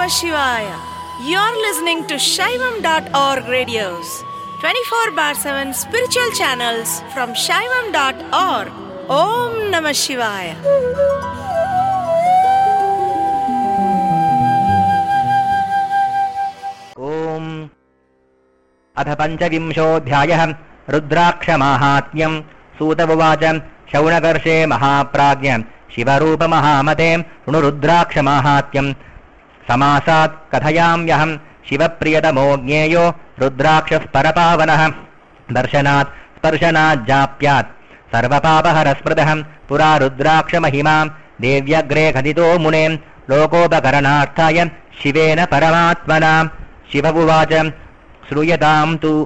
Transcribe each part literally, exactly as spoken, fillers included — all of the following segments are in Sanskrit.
Namah Shivaya. You're listening to Shaivam dot org radios, twenty-four bar seven spiritual channels from Shaivam dot org. Om Namah Shivaya. Om Atha Panchavinshothyayah Rudraksha-mahatmyam Suta Uvacha Shaunakarshe Mahaprajna Shivarupa Mahamate Rudraksha-mahatmyam Samasat Kathayamyaham Shivapriyatamo Jneyo Rudrakshah Parapavanah Darshanat Sparshanat Japyat Sarvapapaharaspradaham Pura Rudraksha Mahimam Devyagre Khadito Munem Lokopakaranaarthaya Shivena Paramatmana Shivavuvacha Sruyatam tu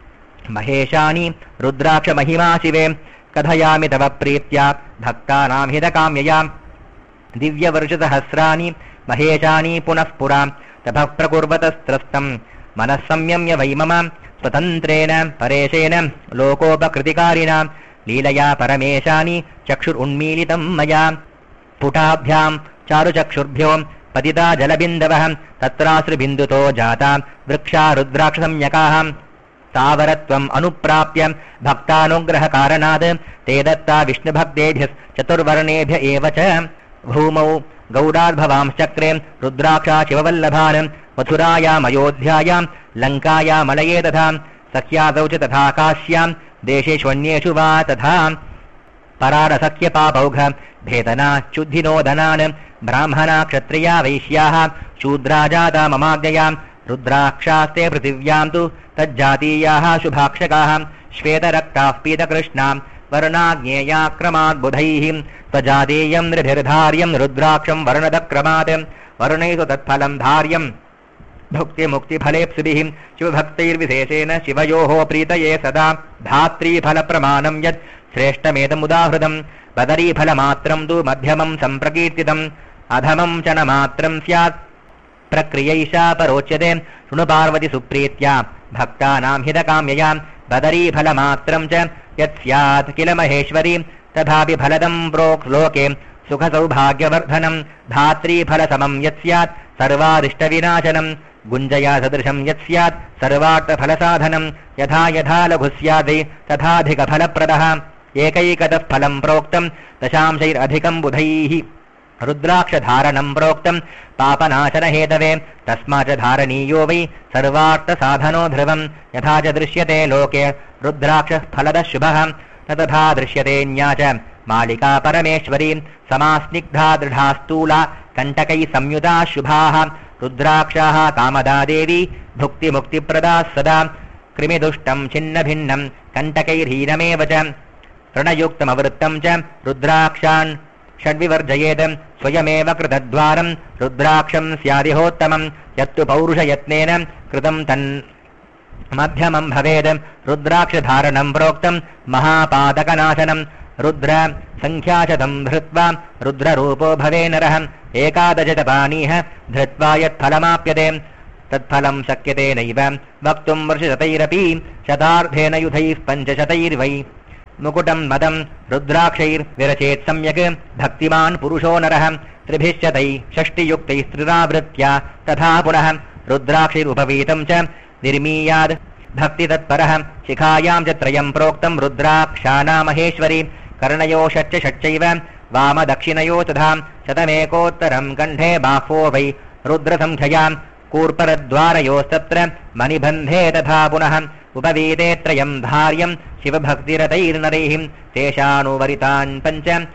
Maheshani Rudraksha Mahima Shive Kathayami Tava Pritya Bhaktanam Hitakamyayam Divya Varshasahasrani Maheshani Punapura Tabha Prakurvatastrastam Manasamyamya Vaimama Swatantrena Pareshena Lokopakritikarinam Leelaya Parameshani Chakshur Unmilitam Maya Putabhyam Charu Chakshurbyom Padita Jalabindavaham Tatrasri Binduto Jata Vriksha Rudrakshamyakaham Tavaratvam Anuprapyam Bhaktanugraha Karanad Tedatta Vishnu Bhaktebhyas Chaturvarnebhya Evacha Bhumau Gaudadbhavam Chakre Rudraksha Shivavallabhanam Mathuraya Mayodhyayam Lankaya Malaye Tatham Sakyadaucha Tatha Kashyam Desheshvanyeshu Va Tatham Parada Sakya Papaugha Bhetana Chuddhino Dhananam Brahmana Kshatriya Vaishyaha Shudra Jata Mamagyayam Rudrakshaste Prithivyaam tu Tajjatiyaha Shubhakshakaham Shveta Raktah Pita Krishnam Varnagneya Kramat Budhaihim Tajatiyam Nridhirdharyam Rudraksham Varnadakramat Varnesu Tatphalam Dharyam Bhukti Mukti Phalepsibihim Shivabhaktair Viseshena Shivayoho Pritaye Sada Bhatri Phala Pramanam Yad Sreshtamedam Udahridam Badari Phala Matram tu Madhyamam Samprakirtitam Adhamam Chana Matram Syat Prakriyaisha Parochate Sunu Parvati Supritya Bhaktanam Hitakamyayam Badari Phala Matram Cha Yat Syat Kila Maheshwari Tadhapi Phaladam Prok Loke Sukha Saubhagyavardhanam Dhatri Phala Samam Yat Syat Sarvadishta Vinachanam Gunjaya Sadrisham Yat Syat Sarvarta Phala Sadhanam Yatha Yatha Laghusyadhi Tathadhika Phala Pradaha Ekaikatah Phalam Proktam Dashamshair Adhikam Budhaihi Rudraksha Dharanam Proktam Papanachana Hetave Tasmacha Dharaniyo Vai Sarvarta Sadhano Dhrivam Yathaja Drishyate Loke Rudraksha Phalada Shubham Tatha Drishyate Nyacha Malika Parameshwari Samasnigdha Dridhastula Kantakai Samyuta Shubhaha Rudrakshaha Kamada Devi Bhukti Mukti Prada Sada Krimidushtam Chinna Bhinnam Kantakai Hinamevacha Pranayuktam Avrittam Cha Rudrakshan Shadvivarjayedam Swayameva Kritadwaram Rudraksham Syadihottamam Yattu Paurusha Yatnena Kritam Tan Madhyamam Bhavedam Rudraksha Dharanam Proktam Mahapadakanasanam Rudra Sankhyachatam Dhritva Rudra Rupo Bhavenaraham Ekadajatapaniha Dhritva Yat Phalamapyate Tatphalam Sakyate Naivam Vaktum Varshatairapi Shatardhena Yudhaif Panchashatairvai Mukutam Madam Rudrakshair Virachet Samyak Bhaktiman Purusho Naraham Tribhishyatai Shashti Yuktai Stridavritya Tatha Punaham Rudrakshir Upavitam Cha Nirmiyad Bhakti Tatparaham Shikhayam Jatrayam Proktam Rudrakshana Maheshwari Karnayo Shatcha Shatchaivam Vama Dakshinayo Tadham Shatamekottaram Kandhe Bhafo Vai Rudra Samkhayam Kurparadwarayo Satra Manibandhe Tatha Punaham Upavide Trayam Dharyam Shiva Bhaktiratir Narihim Teshanu Varitan Pancham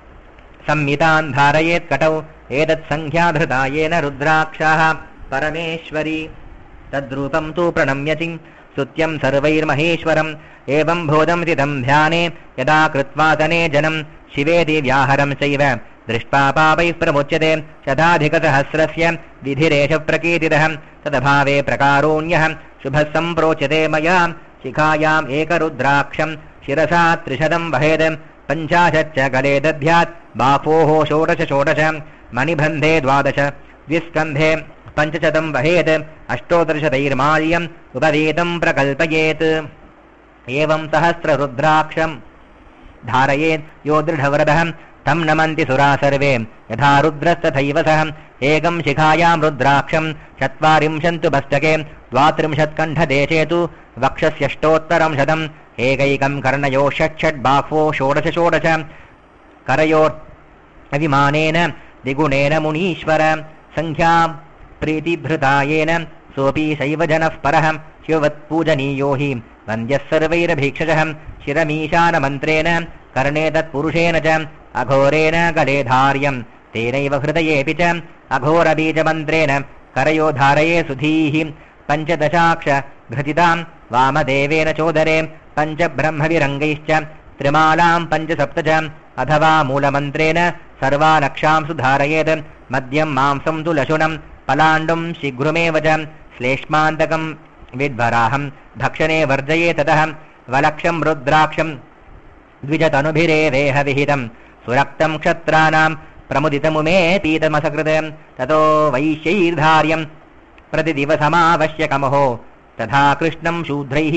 Sammitan Dharayet Katau Edat Sankhya Dhritayena Rudrakshaha Parameshwari Tadrupam tu Pranamyatim Sutyam Sarvair Maheshwaram Evam Bodham Tidam Dhyane Yada Kritvasane Janam Shiveti Vyaharam Saiva Drishpa Papai Pramuchate Shadadhika Sahasrasya Vidhiresha Prakitidaham Tadabhave Prakarunyaham Shubhasam Prochate Mayam Shikhayam Eka Rudraksham Shirasa Trishadam Vahedam Panchashacha Gale Dadhyat Bapoho Shodasha Shodasham Manibandhe Dwadasha Viskandhe Panchachatam Vahed Ashtodrishatairmalyam Upavetam Prakalpayet Evam Sahasra Rudraksham Dharayet Yodridhavradaham तं नमन्ति सुरा सर्वे यथा रुद्रस्तथैव सः एकं शिखायां रुद्राक्षं चत्वारिंशन्तु मस्तके द्वात्रिंशत्कण्ठदेशे तु वक्षस्यष्टोत्तरं शतम् एकैकं कर्णयो षट्षड्बाह्वो षोडश षोडश करयोरभिमानेन द्विगुणेन मुनीश्वर संख्या प्रीतिभृतायेन सोऽपि शैव जनः परः शिववत्पूजनीयो हि वन्द्यः सर्वैरभीक्षजः शिरमीशानमन्त्रेण कर्णे तत्पुरुषेण च अघोरेण गलेधार्यं तेनैव हृदयेऽपि च अघोरबीजमन्त्रेण करयो धारये सुधीः पञ्चदशाक्ष घृतितां वामदेवेन चोदरे पञ्चब्रह्मविरङ्गैश्च त्रिमालां पञ्चसप्त च अथवा मूलमन्त्रेण सर्वानक्षां सुधारयेत् मद्यं मांसं तु लशुनं पलाण्डुं शीघ्रमेव च श्लेष्मान्तकं विद्भराहं भक्षणे वर्जये ततः वलक्षं रुद्राक्षं द्विजतनुभिरेवेह विहितं सुरक्तं क्षत्राणां प्रमुदितमुमे पीतमसकृत ततो वैश्यैर्धार्यं प्रतिदिवसमावश्यकमहो तथा कृष्णं शूद्रैः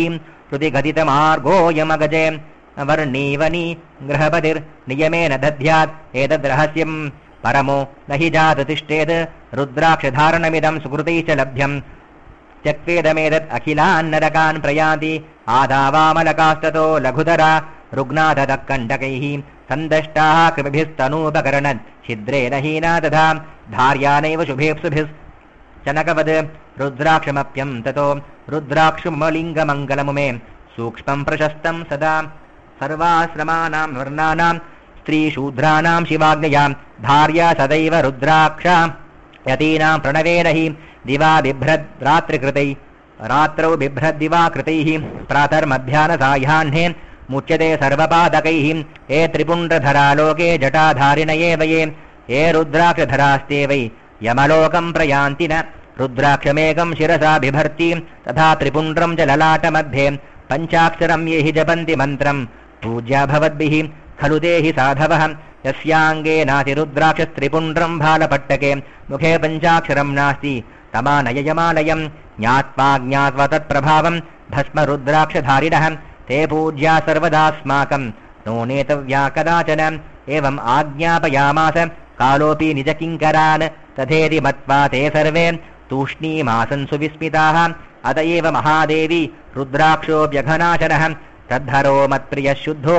श्रुतिगदितमार्गोऽयमगजे वर्णीवनी गृहपतिर्नियमेन दध्यात् एतद्रहस्यं परमो न हि जाततिष्ठेत् रुद्राक्षधारणमिदं सुकृतैश्च लभ्यं त्यक्वेदमेतत् अखिलान्नरकान् प्रयान्ति आदावामलकास्ततो लघुधरा रुग्नादतः कण्टकैः सन्दष्टाः कृमिभिस्तनूपकरणत् छिद्रेण हीना तथा धार्यानैव शुभेप्सुभिश्चनकवद् रुद्राक्षमप्यं ततो रुद्राक्षमलिङ्गमङ्गलमुमे सूक्ष्मं प्रशस्तं सदा सर्वाश्रमानां वर्णानां स्त्रीशूद्राणां शिवाज्ञयां धार्या सदैव रुद्राक्षा यतीनां प्रणवेन हि दिवा बिभ्रद्रात्रिकृतै रात्रौ बिभ्रद्दिवा कृतैः प्रातर्मध्याह्नसायाह्ने मुच्यते सर्वपादकैः ये त्रिपुण्ड्रधरा लोके जटाधारिण एव ये ये रुद्राक्षधरास्ते वै यमलोकं प्रयान्ति न रुद्राक्षमेकं शिरसा बिभर्ति तथा त्रिपुण्ड्रं च ललाटमध्ये पञ्चाक्षरं ये हि जपन्ति मन्त्रं पूज्या भवद्भिः खलु ते हि साधवः यस्याङ्गे नातिरुद्राक्षस्त्रिपुण्ड्रं भालपट्टके मुखे पञ्चाक्षरं नास्ति तमानययमालयं ज्ञात्वा ज्ञात्वा तत्प्रभावं भस्मरुद्राक्षधारिणः ते पूज्या सर्वदास्माकं नो नेतव्या कदाचन एवम् आज्ञापयामास कालोऽपि निजकिङ्करान् तथेति मत्वा ते सर्वे तूष्णीमासन् सुविस्मिताः अत एव महादेवी रुद्राक्षोऽप्यघनाशनः तद्धरो मत्प्रियः शुद्धो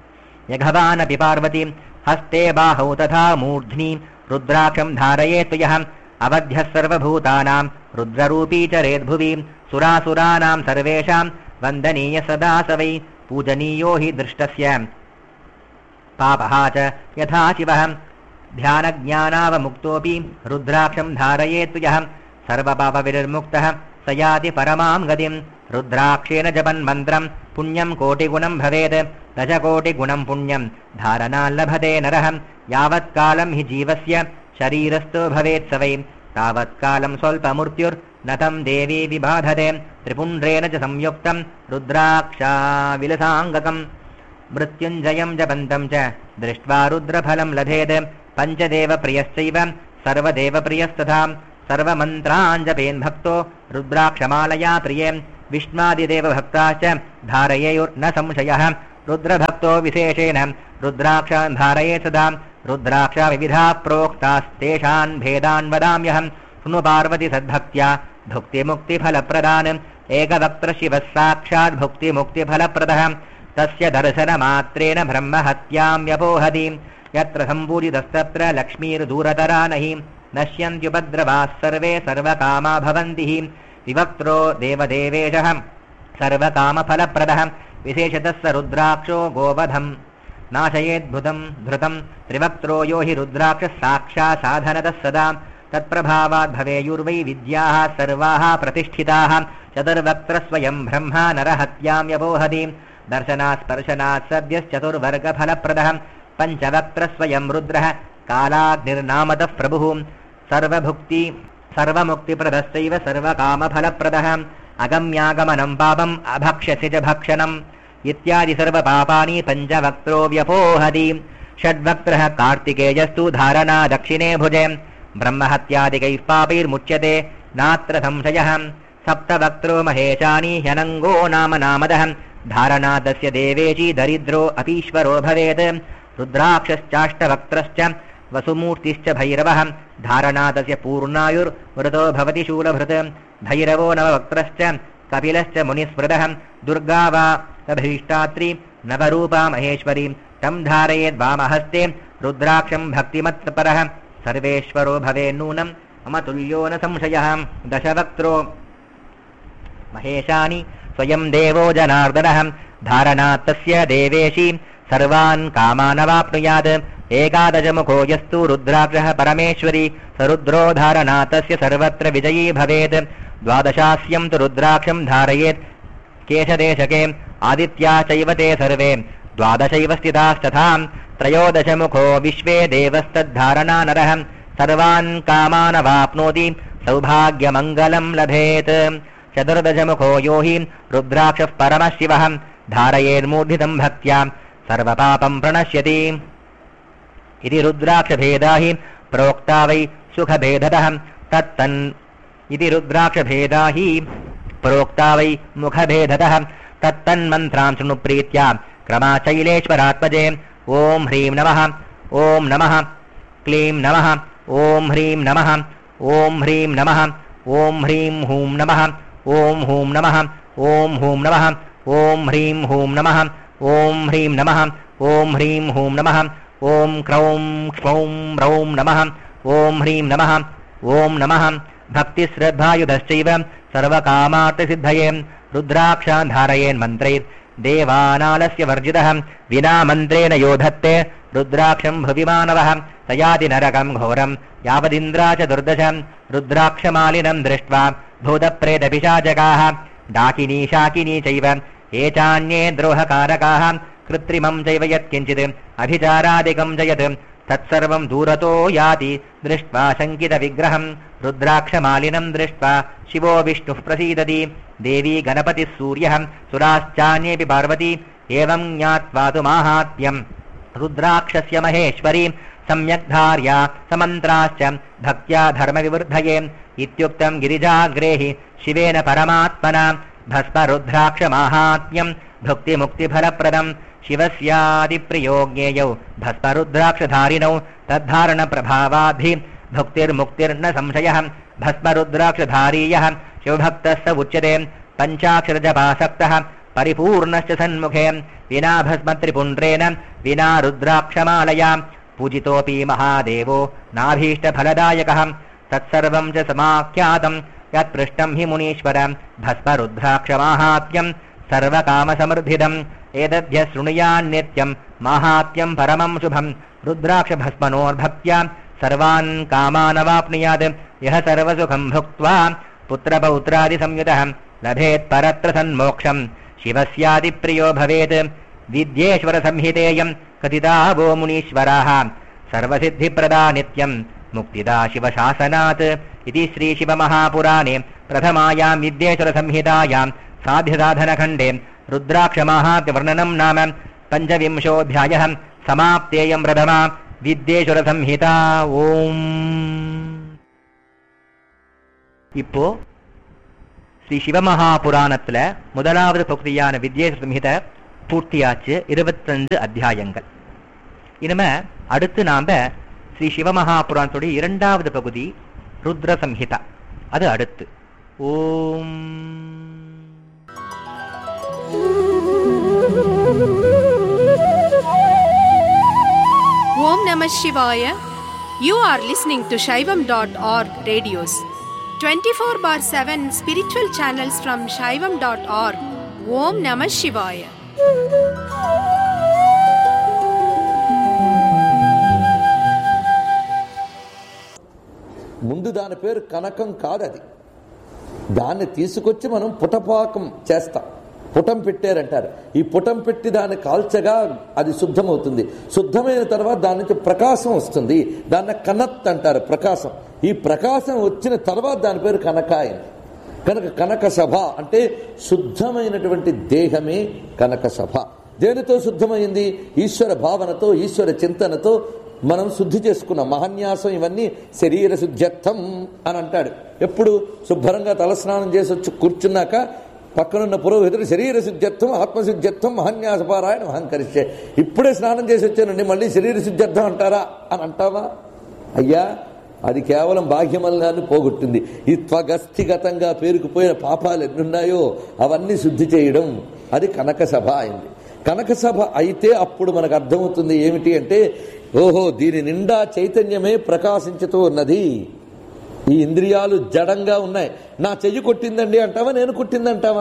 यघवानपि पार्वती हस्ते बाहौ तथा मूर्ध्नि रुद्राक्षं धारयेत् यः अवध्यः सर्वभूतानां रुद्ररूपी चरेद्भुवि सुरासुराणां सर्वेषां वन्दनीय सदा स वै पूजनीयो हि दृष्टस्य पापः च यथा शिवः ध्यानज्ञानावमुक्तोऽपि रुद्राक्षं धारयेत् यः सर्वपापविनिर्मुक्तः स याति परमां गतिं रुद्राक्षेण जपन्मन्त्रं पुण्यं कोटिगुणं भवेत् दशकोटिगुणं पुण्यं धारणाल्लभते नरः यावत्कालं हि जीवस्य शरीरस्थो भवेत् स वै तावत्कालं स्वल्पमृत्युर्न तं देवी विबाधते त्रिपुण्ड्रेण च संयुक्तं रुद्राक्षाविलसाङ्गकं मृत्युञ्जयं जपन्तं च दृष्ट्वा रुद्रफलं लभेत् पञ्चदेवप्रियश्चैव सर्वदेवप्रियस्तथा सर्वमन्त्राञ्जपेन् भक्तो रुद्राक्षमालया प्रिये विष्णादिदेवभक्ताश्च धारयेयुर्न संशयः रुद्रभक्तो विशेषेण रुद्राक्षान् धारयेत् सदा रुद्राक्षा विविधा प्रोक्तास्तेषान् भेदान् वदाम्यहं शृणु पार्वती सद्भक्त्या भुक्तिमुक्तिफलप्रदान् एकवक्त्र शिवः साक्षात् भुक्तिमुक्तिफलप्रदः तस्य दर्शनमात्रेण ब्रह्महत्यां व्यपोहति यत्र सम्पूजितस्तत्र लक्ष्मीर्दूरतरा नहि नश्यन्त्युपद्रवाः सर्वे सर्वकामा भवन्ति विवक्त्रो देवदेवेशः सर्वकामफलप्रदः विशेषतः स रुद्राक्षो गोवधं नाशयेद्भुतं धृतं त्रिवक्त्रो यो हि रुद्राक्षः साक्षात् साधनतः सदा तत्प्रभावात् भवेयुर्वै विद्याः सर्वाः प्रतिष्ठिताः चतुर्वक्त्रस्वयं ब्रह्मा नरहत्यां व्यपोहति दर्शनात् स्पर्शनात् सद्यश्चतुर्वर्गफलप्रदः पञ्चवक्त्रस्वयं रुद्रः कालाग्निर्नामतः प्रभुः सर्वभुक्ति सर्वमुक्तिप्रदश्चैव सर्वकामफलप्रदः अगम्यागमनं पापम् अभक्ष्यसि च भक्षणम् इत्यादि सर्वपापानि पञ्चवक्त्रो व्यपोहति षड्वक्त्रः कार्तिकेयस्तु धारणा दक्षिणे भुजे ब्रह्महत्यादिकैः पापैर्मुच्यते नात्र संशयः सप्तवक्त्रो महेशानि ह्यनङ्गो नाम नामदः धारणा तस्य देवेशी दरिद्रो अतीश्वरो भवेत् रुद्राक्षश्चाष्टवक्त्रश्च वसुमूर्तिश्च भैरवः धारणा तस्य पूर्णायुर्वृतो भवति शूलभृत् भैरवो नववक्त्रश्च कपिलश्च मुनिस्मृतः दुर्गा वा भीष्टात्री नवरूपा महेश्वरी तं धारयेद् वामहस्ते रुद्राक्षं भक्तिमत्परः सर्वेश्वरो भवेन्नूनं मम तुल्यो न संशयः दशवक्त्रो महेशानि स्वयं देवो जनार्दनः धारणात् तस्य देवेशी सर्वान् कामानवाप्नुयात् एकादशमुखो यस्तु रुद्राक्षः परमेश्वरी स रुद्रो धारणात् तस्य सर्वत्र विजयी भवेत् द्वादशास्यं तु रुद्राक्षं धारयेत् केशदेशके आदित्याश्चैव ते सर्वे द्वादशैव स्थितास्तथा त्रयोदशमुखो विश्वे देवस्तद्धारणा नरः सर्वान् कामानवाप्नोति सौभाग्यमङ्गलं लभेत् चतुर्दशमुखो यो हि रुद्राक्षः परमशिवः धारयेन्मूर्धितं भक्त्या सर्वपापं प्रणश्यति इति रुद्राक्षभेदा हि प्रोक्ता वै सुखभेदतः तत्तन् इति रुद्राक्षभेदा हि प्रोक्ता वै मुखभेदतः तत्तन्मन्त्रां शृणु प्रीत्या क्रमाचैलेश्वरात्मजे ॐ ह्रीं नमः ॐ नमः क्लीं नमः ॐ ह्रीं नमः ॐ ह्रीं नमः ॐ ह्रीं हूं नमः ॐ हूं नमः ॐ हूं नमः ॐ ह्रीं हूं नमः ॐ ह्रीं नमः ॐ ह्रीं हूं नमः ॐ क्रौं क्ष्मौं रौं नमः ॐ ह्रीं नमः ॐ नमः भक्तिश्रद्धायुधश्चैव सर्वकामार्थसिद्धये रुद्राक्षान् धारयेन्मन्त्रैः देवानालस्य वर्जितः विना मन्त्रेण यो धत्ते रुद्राक्षं भुवि मानवः तयाति नरकं घोरं यावदिन्द्रा च दुर्दश रुद्राक्षमालिनं दृष्ट्वा भूतप्रेतपिशाचकाः डाकिनी शाकिनी चैव ये चान्ये द्रोहकारकाः कृत्रिमं चैव यत्किञ्चित् अभिचारादिकं च यत् तत्सर्वं दूरतो याति दृष्ट्वा शङ्कितविग्रहं रुद्राक्षमालिनं दृष्ट्वा शिवो विष्णुः प्रसीदति देवी गणपतिः सूर्यः सुराश्चान्येऽपि पार्वती एवं ज्ञात्वा तु माहात्म्यं रुद्राक्षस्य महेश्वरी सम्यक् धार्या समन्त्राश्च भक्त्या धर्मविवृद्धये इत्युक्तं गिरिजाग्रेहि शिवेन परमात्मना भस्मरुद्राक्षमाहात्म्यं भुक्तिमुक्तिफलप्रदं शिवस्यादिप्रियो ज्ञेयौ भस्मरुद्राक्षधारिणौ तद्धारणप्रभावाद्धि भुक्तिर्मुक्तिर्न संशयः भस्मरुद्राक्षधारीयः शिवभक्तः स उच्यते पञ्चाक्षरजपासक्तः परिपूर्णश्च सन्मुखे विना भस्मत्रिपुण्ड्रेण विना रुद्राक्षमालया पूजितोऽपि महादेवो नाभीष्टफलदायकः तत्सर्वं च समाख्यातं यत्पृष्टं हि मुनीश्वर भस्मरुद्राक्षमाहात्म्यं सर्वकामसमृद्धिदम् एतद्य शृणुयान्नित्यं माहात्म्यं परमं शुभं रुद्राक्षभस्मनोर्भक्त्या सर्वान् कामानवाप्नुयात् यः सर्वसुखं भुक्त्वा पुत्रपौत्रादिसंयुतः लभेत् परत्र सन्मोक्षं शिवस्यादिप्रियो भवेत् विद्येश्वरसंहितेयं कथिता वो मुनीश्वराः सर्वसिद्धिप्रदा नित्यं मुक्तिदा शिवशासनात् इति श्रीशिवमहापुराणे प्रथमायां विद्येश्वरसंहितायां साध्यसाधनखण्डे रुद्राक्षमाहात्म्यवर्णनं नाम पञ्चविंशोऽध्यायः समाप्तेयं प्रथमा विद्येश्वरसंहिता ஓம். இப்போ ஸ்ரீ சிவமகாபுராணத்துல முதலாவது பகுதியான வித்யேஸ்வர சம்ஹிதை பூர்த்தியாச்சு. இருபத்தஞ்சு அத்தியாயங்கள். இனிமே அடுத்து நாம ஸ்ரீ சிவமகாபுராணத்துடைய இரண்டாவது பகுதி ருத்ர சம்ஹிதா, அது அடுத்து. ஓம். Om Namah Shivaya. You are listening to Shaivam dot org radios. twenty-four bar seven spiritual channels from Shaivam dot org. Om Namah Shivaya. ముందు దాని పేరు కనకం కాదు, అది దాన్ని తీసుకొచ్చి మనం పుటపాకం చేస్తాం. పుటం పెట్టారంటారు. ఈ పుటం పెట్టి దాన్ని కాల్చగా అది శుద్ధమవుతుంది. శుద్ధమైన తర్వాత దాని నుంచి ప్రకాశం వస్తుంది. దాన్ని కనత్ అంటారు, ప్రకాశం. ఈ ప్రకాశం వచ్చిన తర్వాత దాని పేరు కనక అయింది. కనుక కనక సభ అంటే శుద్ధమైనటువంటి దేహమే కనక సభ. దేనితో శుద్ధమైంది? ఈశ్వర భావనతో, ఈశ్వర చింతనతో మనం శుద్ధి చేసుకున్నాం. మహాన్యాసం ఇవన్నీ శరీర శుద్ధ్యర్థం అని అంటాడు. ఎప్పుడు శుభ్రంగా తలస్నానం చేసి వచ్చి కూర్చున్నాక పక్కనున్న పురోహితుడు శరీర శుద్ధ్యర్థం ఆత్మశుద్ధ్యర్థం మహన్యాసపారాయణ మహంకరిస్తే, ఇప్పుడే స్నానం చేసి వచ్చానండి మళ్ళీ శరీర శుద్ధ్యర్థం అంటారా అని అంటావా? అయ్యా, అది కేవలం బాహ్యమల్లాన్ని పోగొట్టింది. ఈ త్వగస్థిగతంగా పేరుకుపోయిన పాపాలు ఎన్నున్నాయో అవన్నీ శుద్ధి చేయడం, అది కనక సభ అయింది. కనక సభ అయితే అప్పుడు మనకు అర్థమవుతుంది ఏమిటి అంటే, ఓహో దీని నిండా చైతన్యమే ప్రకాశించుతూ ఉన్నది. ఈ ఇంద్రియాలు జడంగా ఉన్నాయి. నా చెయ్యి కొట్టిందండి అంటావా, నేను కొట్టిందంటావా?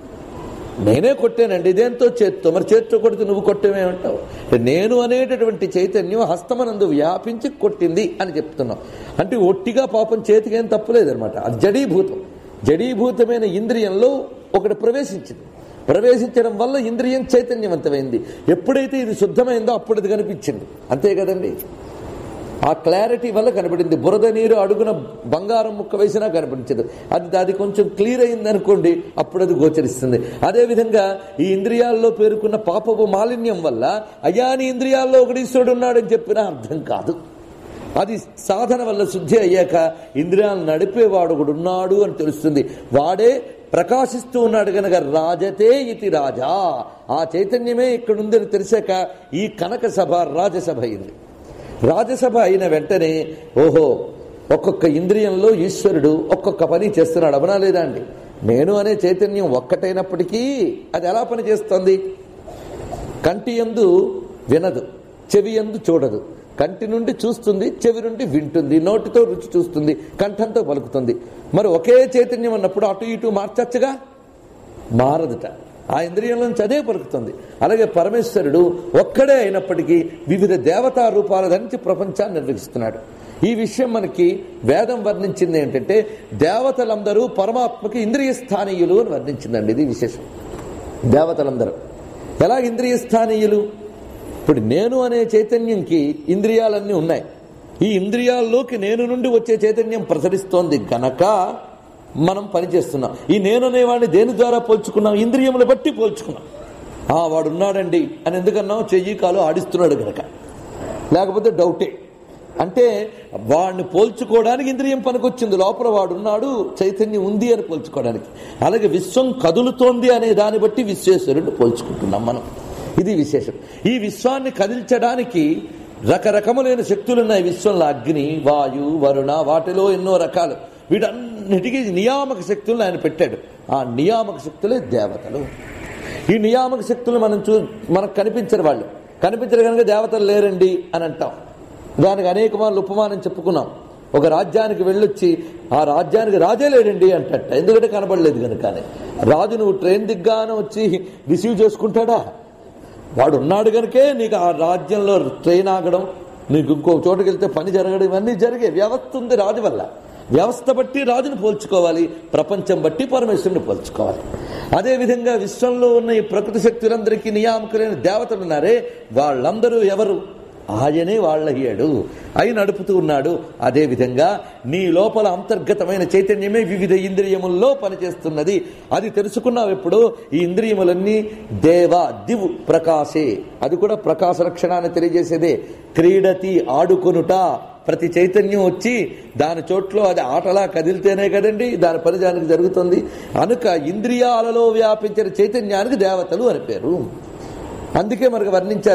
నేనే కొట్టానండి. ఇదేంతో చేత్తో, మరి చేత్తో కొడితే నువ్వు కొట్టేమేమంటావు? నేను అనేటటువంటి చైతన్యం హస్తమనందు వ్యాపించి కొట్టింది అని చెప్తున్నావు. అంటే ఒట్టిగా పాపం చేతికి ఏం తప్పులేదనమాట. అది జడీభూతం. జడీభూతమైన ఇంద్రియంలో ఒకటి ప్రవేశించింది. ప్రవేశించడం వల్ల ఇంద్రియం చైతన్యవంతమైంది. ఎప్పుడైతే ఇది శుద్ధమైందో అప్పుడు అది కనిపించింది. అంతే కదండి. ఆ క్లారిటీ వల్ల కనబడింది. బురద నీరు అడుగున బంగారం ముక్క వేసినా కనిపించదు. అది అది కొంచెం క్లియర్ అయింది అనుకోండి, అప్పుడు అది గోచరిస్తుంది. అదేవిధంగా ఈ ఇంద్రియాల్లో పేరుకున్న పాపపు మాలిన్యం వల్ల అయాని ఇంద్రియాల్లో ఒకటి ఈశ్వరుడు ఉన్నాడని చెప్పినా అర్థం కాదు. అది సాధన వల్ల శుద్ధి అయ్యాక ఇంద్రియాలను నడిపేవాడు ఒకడు ఉన్నాడు అని తెలుస్తుంది. వాడే ప్రకాశిస్తూ ఉన్నాడు కనుక రాజతే ఇతి రాజా, ఆ చైతన్యమే ఇక్కడుందని తెలిసాక ఈ కనక సభ రాజసభ అయింది. రాజసభ అయిన వెంటనే ఓహో ఒక్కొక్క ఇంద్రియంలో ఈశ్వరుడు ఒక్కొక్క పని చేస్తున్నాడు. అవనా లేదా అండి? నేను అనే చైతన్యం ఒక్కటైనప్పటికీ అది ఎలా పని చేస్తుంది? కంటి యందు వినదు, చెవి యందు చూడదు. కంటి నుండి చూస్తుంది, చెవి నుండి వింటుంది, నోటితో రుచి చూస్తుంది, కంఠంతో పలుకుతుంది. మరి ఒకే చైతన్యం అన్నప్పుడు అటు ఇటు మార్చచ్చుగా? మారదుట. ఆ ఇంద్రియంలోంచి అదే పలుకుతుంది. అలాగే పరమేశ్వరుడు ఒక్కడే అయినప్పటికీ వివిధ దేవతా రూపాల ధరించి ప్రపంచాన్ని నిర్వహిస్తున్నాడు. ఈ విషయం మనకి వేదం వర్ణించింది ఏంటంటే, దేవతలందరూ పరమాత్మకి ఇంద్రియ స్థానీయులు అని వర్ణించిందండి. ఇది విశేషం. దేవతలందరూ ఎలా ఇంద్రియ స్థానీయులు? ఇప్పుడు నేను అనే చైతన్యంకి ఇంద్రియాలన్నీ ఉన్నాయి. ఈ ఇంద్రియాల్లోకి నేను నుండి వచ్చే చైతన్యం ప్రసరిస్తోంది గనక మనం పనిచేస్తున్నాం. ఈ నేను అనేవాడిని దేని ద్వారా పోల్చుకున్నాం? ఇంద్రియములు బట్టి పోల్చుకున్నాం. ఆ వాడున్నాడండి అని ఎందుకన్నాం? చెయ్యి కాలు ఆడిస్తున్నాడు గనక. లేకపోతే డౌటే. అంటే వాడిని పోల్చుకోవడానికి ఇంద్రియం పనికొచ్చింది. లోపల వాడున్నాడు, చైతన్యం ఉంది అని పోల్చుకోవడానికి. అలాగే విశ్వం కదులుతోంది అనే దాన్ని బట్టి విశ్వేశ్వరుడిని పోల్చుకుంటున్నాం మనం. ఇది విశేషం. ఈ విశ్వాన్ని కదిల్చడానికి రకరకములైన శక్తులున్నాయి విశ్వంలో. అగ్ని, వాయు, వరుణ, వాటిలో ఎన్నో రకాలు. వీటన్నిటికీ నియామక శక్తులను ఆయన పెట్టాడు. ఆ నియామక శక్తులే దేవతలు. ఈ నియామక శక్తులు మనం చూ మనకు కనిపించరు. వాళ్ళు కనిపించరు కనుక దేవతలు లేరండి అని అంటాం. దానికి అనేక మార్లు ఉపమానం చెప్పుకున్నాం. ఒక రాజ్యానికి వెళ్ళొచ్చి ఆ రాజ్యానికి రాజే లేడండి అంటట. ఎందుకంటే కనబడలేదు కనుక. రాజు నువ్వు ట్రైన్ దిగ్గానే వచ్చి రిసీవ్ చేసుకుంటాడా? వాడు ఉన్నాడు కనుకే నీకు ఆ రాజ్యంలో ట్రైన్ ఆగడం, నీకు ఇంకో చోటుకి వెళ్తే పని జరగడం, ఇవన్నీ జరిగే వ్యవస్థ ఉంది రాజు వల్ల. వ్యవస్థ బట్టి రాజును పోల్చుకోవాలి, ప్రపంచం బట్టి పరమేశ్వరుని పోల్చుకోవాలి. అదేవిధంగా విశ్వంలో ఉన్న ఈ ప్రకృతి శక్తులందరికీ నియామకులైన దేవతలు ఉన్నారే, వాళ్ళందరూ ఎవరు? ఆయనే వాళ్ళయ్యాడు, అయి నడుపుతూ ఉన్నాడు. అదేవిధంగా నీ లోపల అంతర్గతమైన చైతన్యమే వివిధ ఇంద్రియముల్లో పనిచేస్తున్నది. అది తెలుసుకున్నావు ఎప్పుడు? ఈ ఇంద్రియములన్నీ దేవ దివు ప్రకాశే, అది కూడా ప్రకాశ లక్షణాన్ని తెలియజేసేదే. క్రీడతి ఆడుకొనుట, ప్రతి చైతన్యం వచ్చి దాని చోట్లో అది ఆటలా కదిలితేనే కదండి దాని పని దానికి జరుగుతుంది. అనుక ఇంద్రియాలలో వ్యాపించిన చైతన్యానికి దేవతలు అని పేరు. అందుకే మనకు వర్ణించారు